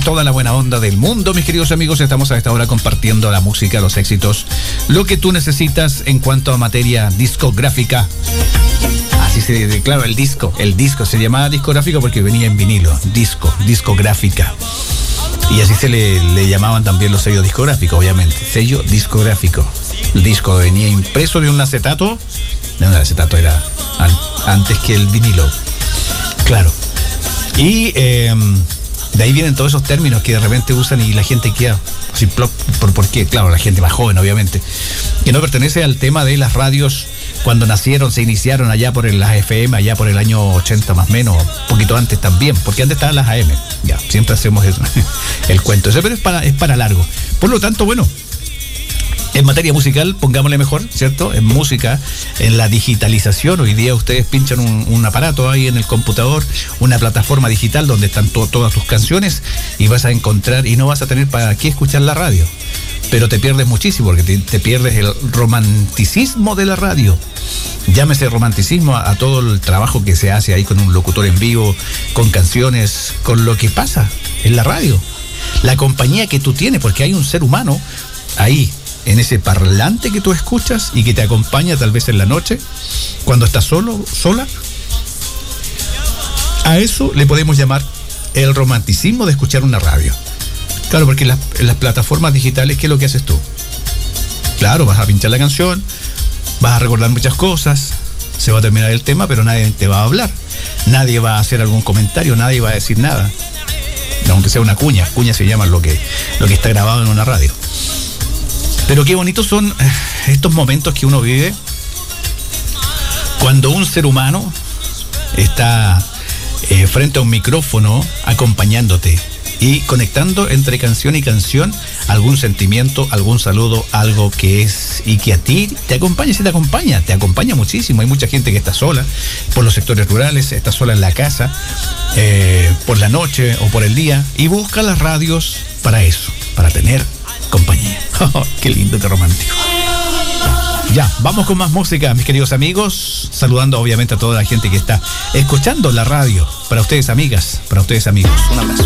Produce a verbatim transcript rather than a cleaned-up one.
toda la buena onda del mundo, mis queridos amigos. Estamos a esta hora compartiendo la música, los éxitos, lo que tú necesitas en cuanto a materia discográfica. Así se, claro, el disco, el disco se llamaba discográfico porque venía en vinilo, disco, discográfica. Y así se le, le llamaban también los sellos discográficos, obviamente, sello discográfico. El disco venía impreso de un acetato, no, el acetato era an, antes que el vinilo, claro. Y eh, de ahí vienen todos esos términos que de repente usan y la gente queda así, ¿por, por qué? Claro, la gente más joven, obviamente, que no pertenece al tema de las radios. Cuando nacieron, se iniciaron allá por el, las F M, allá por el año ochenta más o menos, un poquito antes también, porque antes estaban las A M. Ya, siempre hacemos eso, el cuento ese, pero es para, es para largo. Por lo tanto, bueno, en materia musical, pongámosle mejor, ¿cierto? En música, en la digitalización, hoy día ustedes pinchan un, un aparato ahí en el computador, una plataforma digital donde están to, todas tus canciones y vas a encontrar, y no vas a tener para qué escuchar la radio. Pero te pierdes muchísimo, porque te, te pierdes el romanticismo de la radio. Llámese romanticismo a, a todo el trabajo que se hace ahí con un locutor en vivo, con canciones, con lo que pasa en la radio. La compañía que tú tienes, porque hay un ser humano ahí, en ese parlante que tú escuchas y que te acompaña tal vez en la noche, cuando estás solo, sola. A eso le podemos llamar el romanticismo de escuchar una radio. Claro, porque en las, en las plataformas digitales, ¿qué es lo que haces tú? Claro, vas a pinchar la canción, vas a recordar muchas cosas, se va a terminar el tema, pero nadie te va a hablar. Nadie va a hacer algún comentario, nadie va a decir nada. Aunque sea una cuña, cuña se llama lo que, lo que está grabado en una radio. Pero qué bonitos son estos momentos que uno vive cuando un ser humano está eh, frente a un micrófono acompañándote y conectando entre canción y canción algún sentimiento, algún saludo, algo que es y que a ti te acompaña, sí te acompaña, te acompaña muchísimo. Hay mucha gente que está sola por los sectores rurales, está sola en la casa, eh, por la noche o por el día, y busca las radios para eso, para tener compañía. Oh, qué lindo, qué romántico. Ya, vamos con más música, mis queridos amigos, saludando obviamente a toda la gente que está escuchando la radio. Para ustedes, amigas, para ustedes, amigos, un abrazo.